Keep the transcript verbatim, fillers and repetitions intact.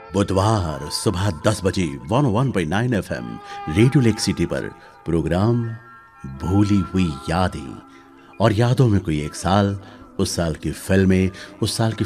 बुधवार सुबह दस बजे एक सौ एक पॉइंट नौ एफएम रेडियो लेक सिटी पर प्रोग्राम भूली हुई यादें। और यादों में कोई एक साल, उस साल की फिल्में, उस साल की